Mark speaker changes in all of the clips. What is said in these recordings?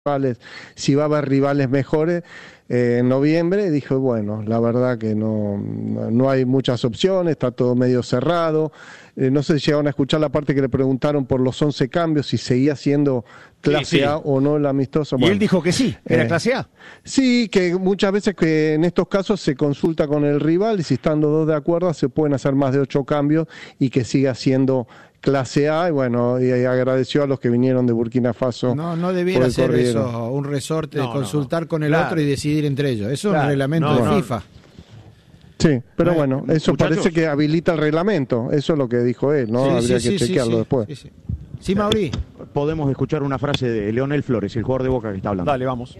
Speaker 1: rivales, si va a haber rivales mejores en noviembre. Dijo, bueno, la verdad que no hay muchas opciones, está todo medio cerrado. No sé si llegaron a escuchar la parte que le preguntaron por los 11 cambios, si seguía siendo clase A o no el amistoso.
Speaker 2: Y
Speaker 1: bueno,
Speaker 2: él dijo que sí, era clase A.
Speaker 1: Sí, que muchas veces que en estos casos se consulta con el rival y si están los dos de acuerdo se pueden hacer más de 8 cambios y que siga siendo clase A. Y bueno, y agradeció a los que vinieron de Burkina Faso.
Speaker 3: No debiera ser eso un resorte de consultar con el otro y decidir entre ellos. Eso es un reglamento de FIFA.
Speaker 1: Sí, pero bueno, eso parece que habilita el reglamento. Eso es lo que dijo él, ¿no? Habría que chequearlo después.
Speaker 3: Sí, Mauri.
Speaker 2: Podemos escuchar una frase de Leonel Flores, el jugador de Boca que está hablando.
Speaker 4: Dale, vamos.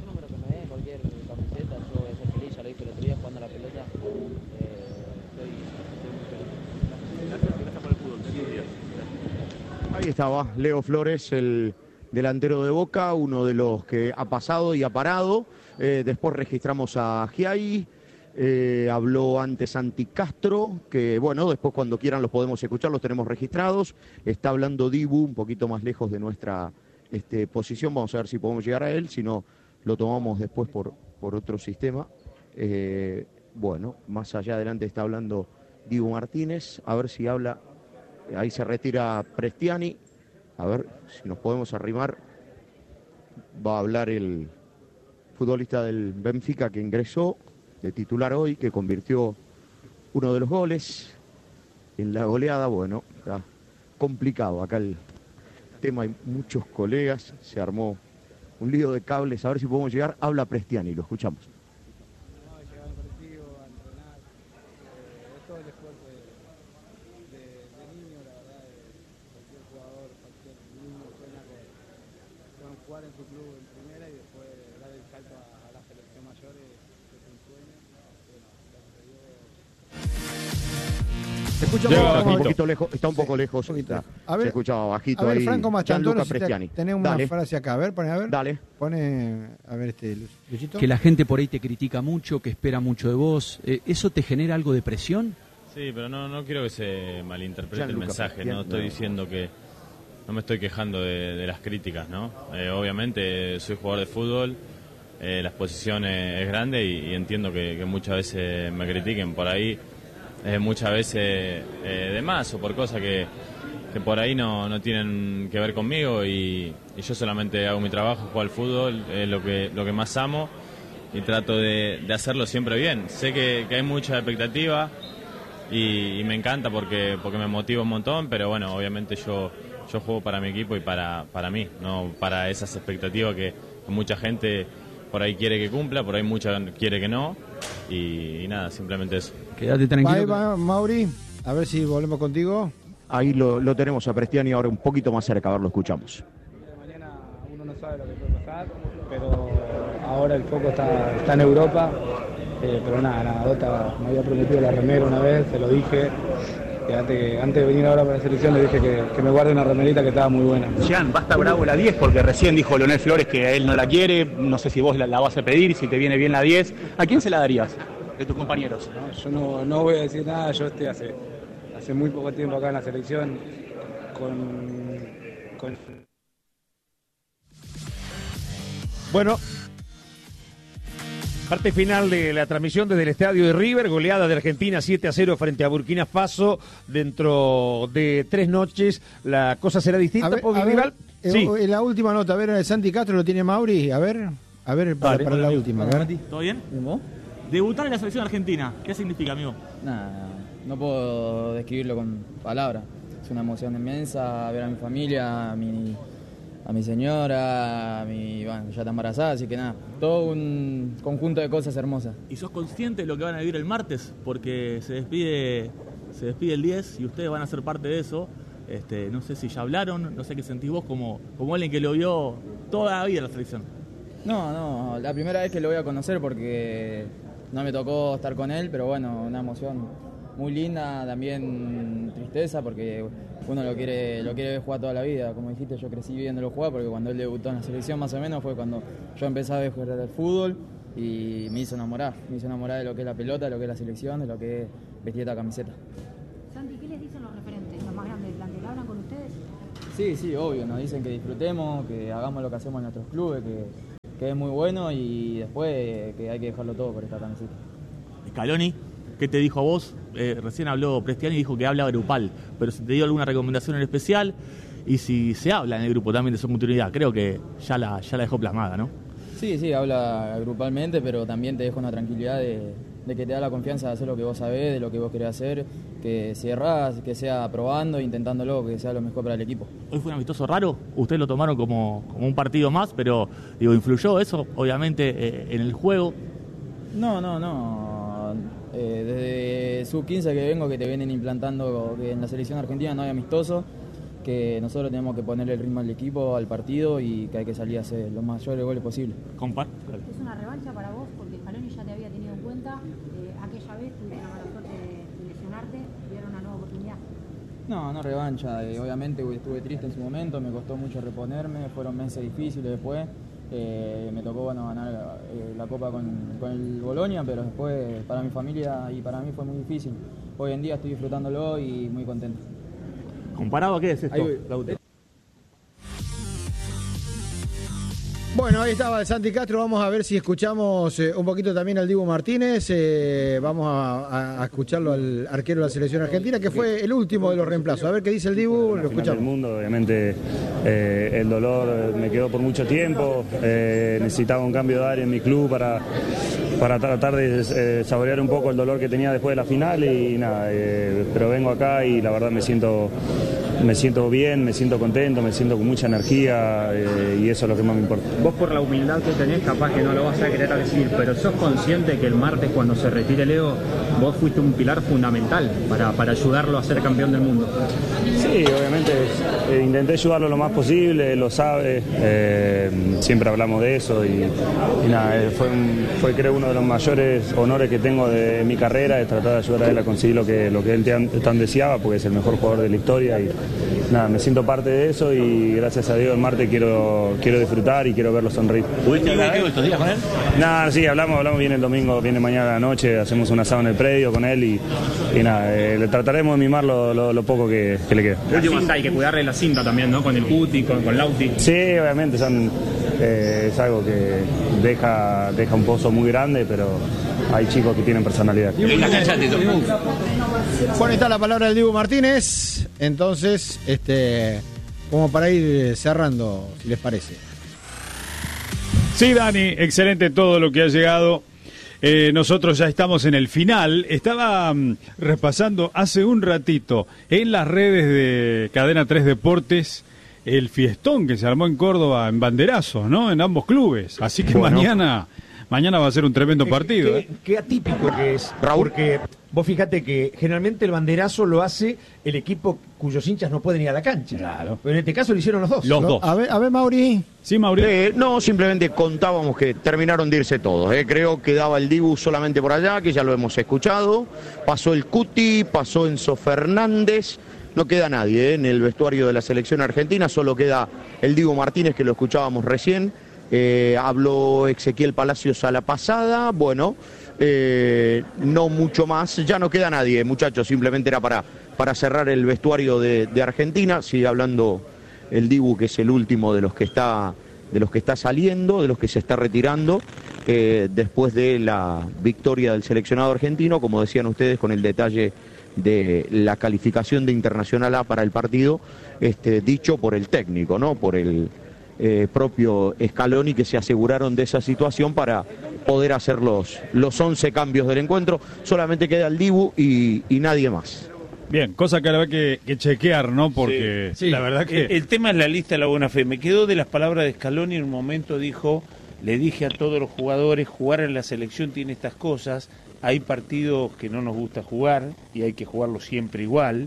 Speaker 2: Ahí estaba Leo Flores, el delantero de Boca, uno de los que ha pasado y ha parado. Después registramos a Giai. Habló antes Santi Castro, que bueno, después cuando quieran los podemos escuchar, los tenemos registrados. Está hablando Dibu, un poquito más lejos de nuestra posición. Vamos a ver si podemos llegar a él, si no lo tomamos después por otro sistema. Bueno, más allá adelante está hablando Dibu Martínez, a ver si habla. Ahí se retira Prestiani, a ver si nos podemos arrimar. Va a hablar el futbolista del Benfica que ingresó de titular hoy, que convirtió uno de los goles en la goleada. Bueno, está complicado acá el tema, hay muchos colegas, se armó un lío de cables, a ver si podemos llegar. Habla Prestiani, lo escuchamos.
Speaker 5: Jugar en su club en primera y después dar el salto a la selección mayor es un sueño.
Speaker 2: Se escucha un poquito lejos, está un poco lejos.
Speaker 3: A ver,
Speaker 2: se escuchaba bajito
Speaker 3: a ver,
Speaker 2: ahí.
Speaker 3: Franco Mastantoro,
Speaker 2: Prestiani.
Speaker 3: Tenemos una frase acá, a ver, pone, a ver.
Speaker 2: Dale.
Speaker 3: Pone, a ver, Luchito.
Speaker 6: Que la gente por ahí te critica mucho, que espera mucho de vos. ¿Eso te genera algo de presión?
Speaker 7: Sí, pero no quiero que se malinterprete el mensaje. No estoy diciendo que... No me estoy quejando de las críticas, ¿no? Obviamente soy jugador de fútbol, la exposición es grande y entiendo que muchas veces me critiquen por ahí, muchas veces de más o por cosas que por ahí no tienen que ver conmigo y yo solamente hago mi trabajo, juego al fútbol, es lo que más amo y trato de hacerlo siempre bien. Sé que hay mucha expectativa y me encanta porque me motiva un montón, pero bueno, obviamente yo juego para mi equipo y para mí, no para esas expectativas que mucha gente por ahí quiere que cumpla, por ahí mucha quiere que no, y nada, simplemente eso.
Speaker 6: Quédate tranquilo.
Speaker 3: Ahí va, Mauri, a ver si volvemos contigo.
Speaker 2: Ahí lo tenemos a Prestiani ahora un poquito más cerca, a ver, lo escuchamos.
Speaker 5: Mañana uno no sabe lo que puede pasar, pero ahora el foco está en Europa. Pero nada, Dota me había prometido la remera una vez, se lo dije. Que antes de venir ahora para la selección le dije que me guarde una remerita que estaba muy buena.
Speaker 4: Jean, basta bravo la 10 porque recién dijo Leonel Flores que él no la quiere, no sé si vos la vas a pedir, si te viene bien la 10. ¿A quién se la darías de tus compañeros?
Speaker 5: No, yo no voy a decir nada, yo hace muy poco tiempo acá en la selección con...
Speaker 2: Bueno, parte final de la transmisión desde el estadio de River, goleada de Argentina 7-0 frente a Burkina Faso. Dentro de 3 noches la cosa será distinta.
Speaker 3: Sí. La última nota, a ver, Santi Castro lo tiene Mauri, a ver para la última. A ver.
Speaker 8: ¿Todo bien? Debutar en la selección argentina, ¿qué significa, amigo?
Speaker 9: Nada, no puedo describirlo con palabras. Es una emoción inmensa ver a mi familia, a mi señora, bueno, ya está embarazada, así que nada, todo un conjunto de cosas hermosas.
Speaker 8: ¿Y sos consciente de lo que van a vivir el martes? Porque se despide el 10 y ustedes van a ser parte de eso. No sé si ya hablaron, no sé qué sentís vos como alguien que lo vio toda la vida en la selección.
Speaker 9: No, la primera vez que lo voy a conocer porque no me tocó estar con él, pero bueno, una emoción muy linda, también tristeza porque uno lo quiere ver jugar toda la vida. Como dijiste, yo crecí viéndolo jugar porque cuando él debutó en la selección más o menos fue cuando yo empecé a ver jugar al fútbol y me hizo enamorar de lo que es la pelota, de lo que es la selección, de lo que es vestir esta camiseta.
Speaker 10: Santi, ¿qué les dicen los referentes, los más grandes del plantel? ¿Hablan con ustedes?
Speaker 9: Sí, obvio, nos dicen que disfrutemos, que hagamos lo que hacemos en nuestros clubes, que es muy bueno y después que hay que dejarlo todo por esta camiseta.
Speaker 8: Scaloni, ¿qué te dijo a vos? Recién habló Prestiani y dijo que habla grupal, pero si te dio alguna recomendación en especial y si se habla en el grupo también de su continuidad, creo que ya la dejó plasmada, ¿no?
Speaker 9: Sí, habla grupalmente, pero también te deja una tranquilidad de que te da la confianza de hacer lo que vos sabés, de lo que vos querés hacer, que si errás, que sea probando, intentándolo, que sea lo mejor para el equipo.
Speaker 8: Hoy fue un amistoso raro, ustedes lo tomaron como un partido más, pero ¿influyó eso obviamente en el juego?
Speaker 9: No. Desde sub-15 que vengo, que te vienen implantando que en la selección argentina no hay amistoso, que nosotros tenemos que ponerle el ritmo al equipo, al partido y que hay que salir a hacer los mayores goles posibles.
Speaker 10: ¿Es una revancha para vos? Porque Scaloni ya te había tenido en cuenta. Aquella vez tuviste la mala suerte de lesionarte y era una nueva oportunidad.
Speaker 9: No revancha. Obviamente estuve triste en su momento, me costó mucho reponerme, fueron meses difíciles después. Me tocó ganar la Copa con el Bolonia, pero después para mi familia y para mí fue muy difícil. Hoy en día estoy disfrutándolo y muy contento.
Speaker 8: ¿Comparado a qué es esto?
Speaker 3: Bueno, ahí estaba el Santi Castro. Vamos a ver si escuchamos un poquito también al Dibu Martínez. Vamos a escucharlo al arquero de la selección argentina, que fue el último de los reemplazos. A ver qué dice el Dibu, lo escuchamos.
Speaker 11: El mundo, obviamente, el dolor me quedó por mucho tiempo. Necesitaba un cambio de área en mi club para tratar de saborear un poco el dolor que tenía después de la final y nada, pero vengo acá y la verdad me siento bien, me siento contento, me siento con mucha energía y eso es lo que más me importa.
Speaker 12: Vos por la humildad que tenés capaz que no lo vas a querer decir, pero sos consciente que el martes cuando se retire Leo, vos fuiste un pilar fundamental para ayudarlo a ser campeón del mundo.
Speaker 11: Sí, obviamente intenté ayudarlo lo más posible, lo sabe, siempre hablamos de eso y nada, fue creo uno de los mayores honores que tengo de mi carrera, es tratar de ayudar a él a conseguir lo que él tan deseaba, porque es el mejor jugador de la historia y nada, me siento parte de eso y gracias a Dios el martes quiero disfrutar y quiero verlo sonreír.
Speaker 13: ¿Pudiste hablar estos días con él?
Speaker 11: Nada, sí, hablamos bien el domingo, viene mañana a la noche, hacemos un asado en el predio con él y nada, le trataremos de mimar lo poco que le queda.
Speaker 12: Hay que cuidarle la cinta también, ¿no? Con el Cuti, con Lauti.
Speaker 11: Sí, obviamente, es algo que deja un pozo muy grande, pero hay chicos que tienen personalidad.
Speaker 3: Bueno, está la palabra del Dibu Martínez. Entonces, como para ir cerrando, si les parece.
Speaker 14: Sí, Dani, excelente todo lo que ha llegado. Nosotros ya estamos en el final. Estaba repasando hace un ratito en las redes de Cadena 3 Deportes el fiestón que se armó en Córdoba en banderazos, ¿no? En ambos clubes. Así que bueno, mañana va a ser un tremendo partido.
Speaker 15: Qué atípico que es, Raúl, porque vos fíjate que generalmente el banderazo lo hace el equipo cuyos hinchas no pueden ir a la cancha. Claro. Pero en este caso lo hicieron los dos.
Speaker 3: Los dos. A ver, Mauri.
Speaker 14: Sí, Mauri.
Speaker 2: No, simplemente contábamos que terminaron de irse todos. Creo que daba el Dibu solamente por allá, que ya lo hemos escuchado. Pasó el Cuti, pasó Enzo Fernández. No queda nadie en el vestuario de la selección argentina, solo queda el Dibu Martínez, que lo escuchábamos recién. Habló Ezequiel Palacios a la pasada, bueno, no mucho más, ya no queda nadie, muchachos, simplemente era para cerrar el vestuario de Argentina. Sigue hablando el Dibu, que es el último de los que está saliendo, de los que se está retirando, después de la victoria del seleccionado argentino, como decían ustedes, con el detalle de la calificación de Internacional A para el partido, dicho por el técnico, ¿no? Por el propio Scaloni, que se aseguraron de esa situación para poder hacer los 11 cambios del encuentro. Solamente queda el Dibu y nadie más.
Speaker 14: Bien, cosa que habrá que chequear, ¿no? Porque
Speaker 16: sí.
Speaker 14: La verdad que...
Speaker 16: El tema es la lista de la buena fe. Me quedó de las palabras de Scaloni, en un momento dijo, le dije a todos los jugadores, jugar en la selección tiene estas cosas, hay partidos que no nos gusta jugar y hay que jugarlo siempre igual,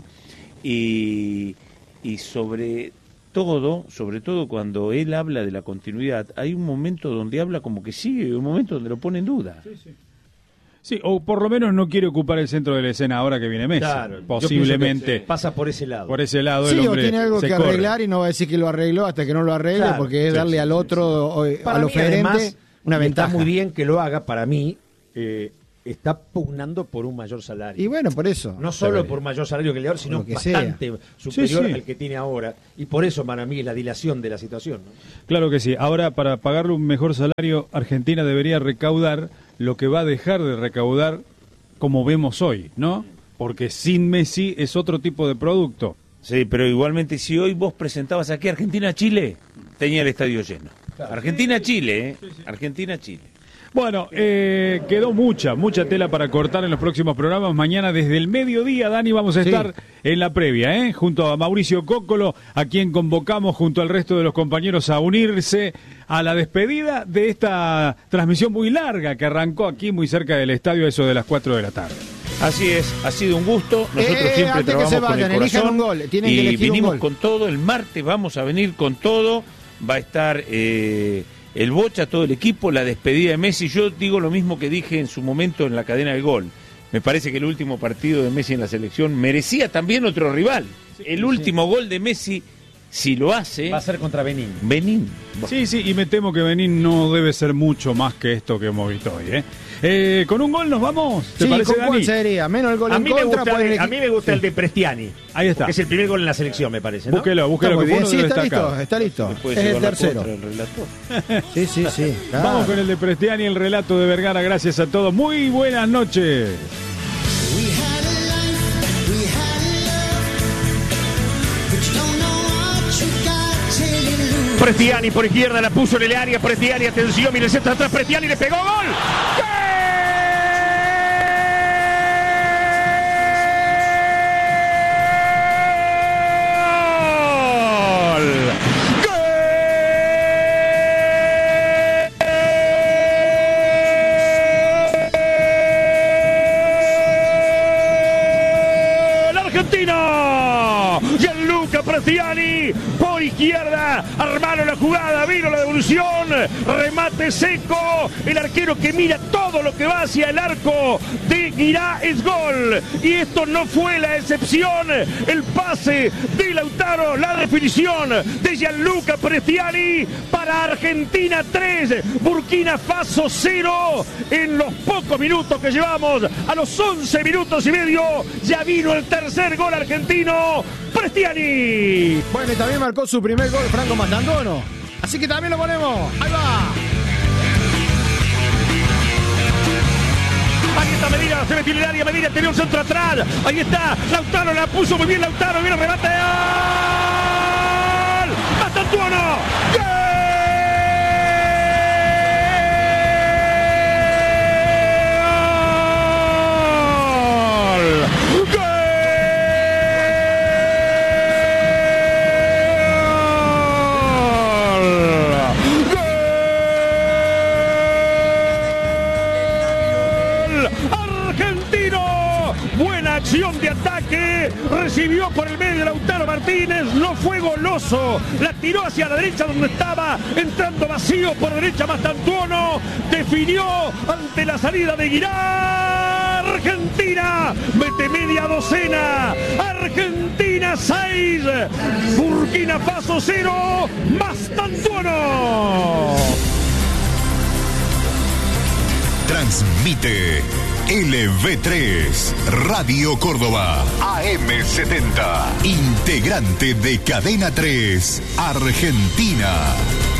Speaker 16: y sobre todo cuando él habla de la continuidad, hay un momento donde habla como que sigue, un momento donde lo pone en duda.
Speaker 14: Sí, o por lo menos no quiere ocupar el centro de la escena ahora que viene Messi. Claro, posiblemente
Speaker 15: pasa por ese lado.
Speaker 14: Por ese lado
Speaker 3: sí,
Speaker 14: el hombre
Speaker 3: o tiene algo que
Speaker 14: corre.
Speaker 3: arreglar y no va a decir que lo arregló hasta que no lo arregle, claro, porque es darle al otro, al oferente, una ventaja.
Speaker 15: Está muy bien que lo haga, para mí, está pugnando por un mayor salario.
Speaker 3: Y bueno, por eso.
Speaker 15: No solo por mayor salario que el de ahora, sino
Speaker 3: Lo que
Speaker 15: bastante superior
Speaker 14: Sí, sí.
Speaker 15: al que tiene ahora. Y por eso, para mí, es la dilación de la situación, ¿no?
Speaker 14: Claro que sí. Ahora, para pagarle un mejor salario, Argentina debería recaudar lo que va a dejar de recaudar como vemos hoy, ¿no? Porque sin Messi es otro tipo de producto.
Speaker 16: Sí, pero igualmente si hoy vos presentabas aquí Argentina-Chile, tenía el estadio lleno. Argentina-Chile, ¿eh? Argentina-Chile.
Speaker 14: Bueno, quedó mucha tela para cortar en los próximos programas. Mañana desde el mediodía, Dani, vamos a estar en la previa, junto a Mauricio Cóccolo, a quien convocamos junto al resto de los compañeros a unirse a la despedida de esta transmisión muy larga que arrancó aquí muy cerca del estadio a eso de las 4 de la tarde.
Speaker 16: Así es, ha sido un gusto. Nosotros siempre trabajamos con el corazón
Speaker 3: un gol. Tienen que
Speaker 16: y
Speaker 3: elegir
Speaker 16: vinimos
Speaker 3: un gol.
Speaker 16: con todo. El martes vamos a venir con todo. Va a estar el Bocha, todo el equipo, la despedida de Messi. Yo digo lo mismo que dije en su momento en la cadena del gol. Me parece que el último partido de Messi en la selección merecía también otro rival. El último gol de Messi, si lo hace,
Speaker 15: va a ser contra Benín.
Speaker 16: Benín.
Speaker 14: Sí, y me temo que Benín no debe ser mucho más que esto que hemos visto hoy, ¿Con un gol nos vamos? ¿Te parece,
Speaker 3: ¿con
Speaker 14: Dani?
Speaker 3: cuál sería? Menos el gol
Speaker 15: A
Speaker 3: en
Speaker 15: mí me
Speaker 3: contra.
Speaker 15: gusta el de Prestiani.
Speaker 14: Ahí está.
Speaker 15: Que es el primer gol en la selección, me parece, ¿no?
Speaker 14: Búsquelo,
Speaker 3: Está
Speaker 14: que
Speaker 3: muy
Speaker 14: fue
Speaker 3: bien,
Speaker 14: uno
Speaker 3: sí,
Speaker 14: de los
Speaker 3: está
Speaker 14: destacados.
Speaker 3: listo. Es el tercero. Sí. Claro.
Speaker 14: Vamos con el de Prestiani, el relato de Vergara. Gracias a todos. Muy buenas noches.
Speaker 15: Prestiani por izquierda, la puso en el área. Prestiani, atención, mire el centro atrás. Prestiani le pegó gol. Argentina, Gianluca Prestiani por izquierda, armaron la jugada, vino la devolución, remate seco, el arquero que mira todo lo que va hacia el arco de Guirá es gol, y esto no fue la excepción, el pase de Lautaro, la definición de Gianluca Prestiani para Argentina 3, Burkina Faso 0, en los pocos minutos que llevamos, a los 11 minutos y medio, ya vino el tercer gol argentino, Prestiani.
Speaker 3: Bueno, y también marcó su primer gol Franco Mastantuono. Así que también lo ponemos. Ahí va.
Speaker 15: Ahí está Medina, se metió en el área, Medina tenía un centro atrás. Ahí está, Lautaro la puso muy bien, Lautaro, viene el remate. ¡Gol! ¡Mastantuono! ¡Gol! Acción de ataque, recibió por el medio Lautaro Martínez, no fue goloso, la tiró hacia la derecha donde estaba, entrando vacío por derecha Mastantuono, definió ante la salida de Guirá. Argentina mete media docena, Argentina 6, Burkina Faso 0, Mastantuono.
Speaker 13: Transmite LV3, Radio Córdoba, AM70, integrante de Cadena 3, Argentina.